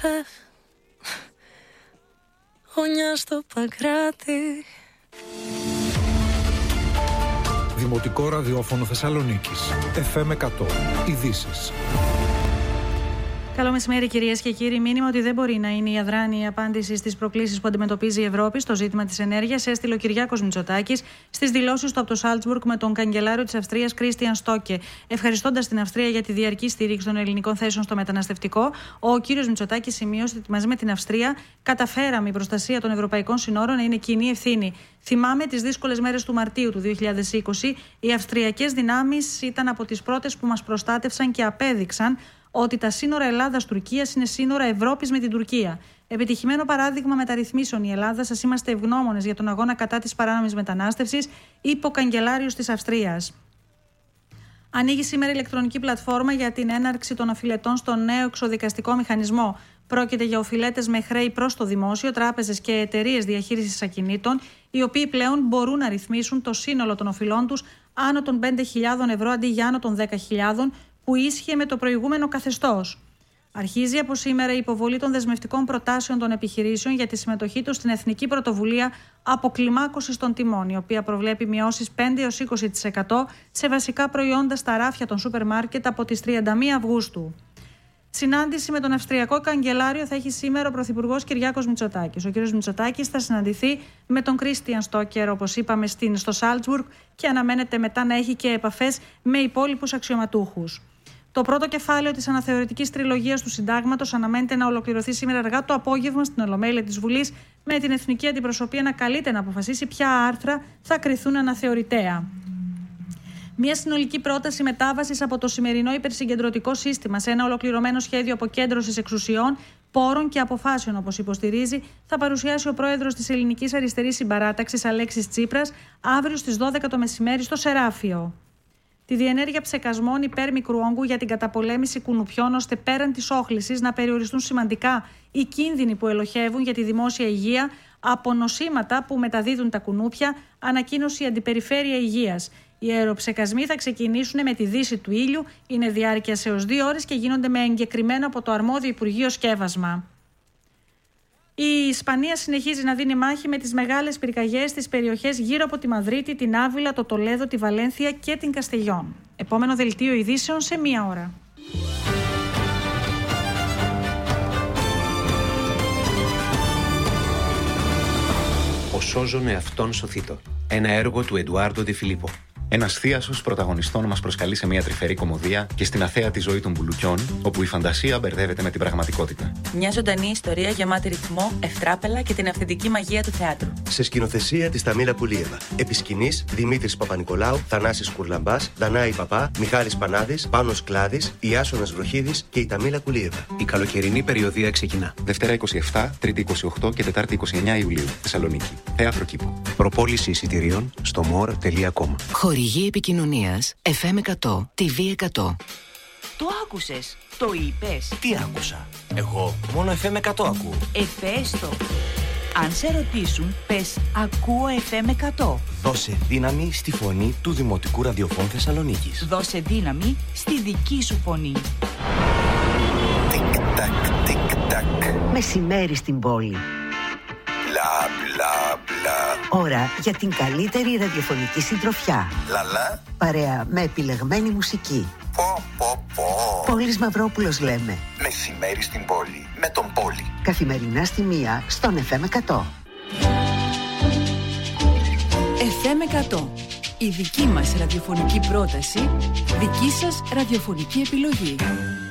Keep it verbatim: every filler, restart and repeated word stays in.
Ιωσέφ, γωνιά στο Παγκράτη. Δημοτικό ραδιόφωνο Θεσσαλονίκης. εφ εμ εκατό. Ειδήσεις. Καλό μεσημέρι, κυρίες και κύριοι. Μήνυμα ότι δεν μπορεί να είναι η αδράνεια απάντηση στις προκλήσεις που αντιμετωπίζει η Ευρώπη στο ζήτημα της ενέργειας έστειλε ο Κυριάκος Μητσοτάκης στις δηλώσεις του από το Σάλτσμπουργκ με τον καγκελάριο της Αυστρίας Κρίστιαν Στόκε. Ευχαριστώντας την Αυστρία για τη διαρκή στήριξη των ελληνικών θέσεων στο μεταναστευτικό, ο κύριος Μητσοτάκης σημείωσε ότι μαζί με την Αυστρία καταφέραμε η προστασία των ευρωπαϊκών συνόρων να είναι κοινή ευθύνη. Θυμάμαι τις δύσκολες μέρες του Μαρτίου του δύο χιλιάδες είκοσι. Οι αυστριακές δυνάμεις ήταν από τις πρώτες που μας προστάτευσαν και απέδειξαν ότι τα σύνορα Ελλάδας-Τουρκίας είναι σύνορα Ευρώπης με την Τουρκία. Επιτυχημένο παράδειγμα μεταρρυθμίσεων η Ελλάδα. Σας είμαστε ευγνώμονες για τον αγώνα κατά της παράνομης μετανάστευσης, είπε ο καγκελάριος της Αυστρίας. Ανοίγει σήμερα ηλεκτρονική πλατφόρμα για την έναρξη των οφειλετών στον νέο εξοδικαστικό μηχανισμό. Πρόκειται για οφειλέτες με χρέη προς το δημόσιο, τράπεζες και εταιρείες διαχείρισης ακινήτων, οι οποίοι πλέον μπορούν να ρυθμίσουν το σύνολο των οφειλών τους άνω των πέντε χιλιάδες ευρώ αντί για άνω των δέκα χιλιάδες, που ίσχυε με το προηγούμενο καθεστώς. Αρχίζει από σήμερα η υποβολή των δεσμευτικών προτάσεων των επιχειρήσεων για τη συμμετοχή τους στην Εθνική Πρωτοβουλία Αποκλιμάκωσης των Τιμών, η οποία προβλέπει μειώσεις πέντε έως είκοσι τοις εκατό σε βασικά προϊόντα στα ράφια των σούπερ μάρκετ από τις τριάντα μία Αυγούστου. Συνάντηση με τον Αυστριακό Καγκελάριο θα έχει σήμερα ο Πρωθυπουργός Κυριάκος Μητσοτάκης. Ο κ. Μητσοτάκης θα συναντηθεί με τον Κρίστιαν Στόκερ, όπως είπαμε, στην, στο Σάλτσμπουργκ, και αναμένεται μετά να έχει και επαφές με υπόλοιπους αξιωματούχους. Το πρώτο κεφάλαιο της αναθεωρητικής τριλογίας του Συντάγματος αναμένεται να ολοκληρωθεί σήμερα αργά το απόγευμα στην Ολομέλεια της Βουλής, με την Εθνική Αντιπροσωπεία να καλείται να αποφασίσει ποια άρθρα θα κριθούν αναθεωρητέα. Μια συνολική πρόταση μετάβασης από το σημερινό υπερσυγκεντρωτικό σύστημα σε ένα ολοκληρωμένο σχέδιο αποκέντρωσης εξουσιών, πόρων και αποφάσεων, όπως υποστηρίζει, θα παρουσιάσει ο πρόεδρος της Ελληνικής Αριστερής Συμπαράταξης, Αλέξης Τσίπρας, αύριο στις δώδεκα το μεσημέρι στο Σεράφιο. Τη διενέργεια ψεκασμών υπέρ μικρού όγκου για την καταπολέμηση κουνουπιών, ώστε πέραν της όχλησης να περιοριστούν σημαντικά οι κίνδυνοι που ελοχεύουν για τη δημόσια υγεία από νοσήματα που μεταδίδουν τα κουνούπια, ανακοίνωσε η Αντιπεριφέρεια Υγείας. Οι αεροψεκασμοί θα ξεκινήσουν με τη δύση του ήλιου, είναι διάρκεια έως δύο ώρες και γίνονται με εγκεκριμένο από το αρμόδιο Υπουργείο σκεύασμα. Η Ισπανία συνεχίζει να δίνει μάχη με τις μεγάλες πυρκαγιές στις περιοχές γύρω από τη Μαδρίτη, την Άβυλα, το Τολέδο, τη Βαλένθια και την Καστελιόν. Επόμενο δελτίο ειδήσεων σε μία ώρα. Ο σώζον εαυτόν σωθήτω. Ένα έργο του Εντουάρντο Ντι Φιλίππο. Ένας θίασος πρωταγωνιστών μας προσκαλεί σε μια τρυφερή κωμωδία και στην αθέατη ζωή των μπουλουκιών, όπου η φαντασία μπερδεύεται με την πραγματικότητα. Μια ζωντανή ιστορία γεμάτη ρυθμό, ευτράπελα και την αυθεντική μαγεία του θεάτρου. Σε σκηνοθεσία της Ταμίλα Κουλίεβα. Επί σκηνής Δημήτρης Παπα-Νικολάου, Θανάσης Κουρλαμπάς, Δανάη Παπά, Μιχάλης Πανάδης, Πάνος Κλάδης, Ιάσονας Βροχίδης και η Ταμίλα Κουλίεβα. Η καλοκαιρινή περιοδία ξεκινά. Δευτέρα είκοσι επτά, Τρίτη είκοσι οκτώ και Τετάρτη είκοσι εννέα Ιουλίου. Θεσσαλονίκη. Θέατρο Κήπου. Προπόληση εισιτηρίων στο more τελεία com. Χορηγή επικοινωνίας εφ εμ εκατό, τι βι εκατό. Το άκουσες, το είπες. Τι άκουσα? Εγώ μόνο εφ εμ εκατό ακούω. Εφέστο. Αν σε ρωτήσουν, πες ακούω εφ εμ εκατό. Δώσε δύναμη στη φωνή του Δημοτικού Ραδιοφώνου Θεσσαλονίκης. Δώσε δύναμη στη δική σου φωνή. Τικ-τακ, τικ-τακ. Μεσημέρι στην πόλη. Μπλα μπλα μπλα. Ώρα για την καλύτερη ραδιοφωνική συντροφιά. Λαλά. Παρέα με επιλεγμένη μουσική. Πω πω πω. Πόλης Μαυρόπουλος λέμε. Μεσημέρι στην πόλη. Με τον Πόλη. Καθημερινά στη μία στον εφ εμ εκατό. εφ εμ εκατό. Η δική μας ραδιοφωνική πρόταση, δική σας ραδιοφωνική επιλογή.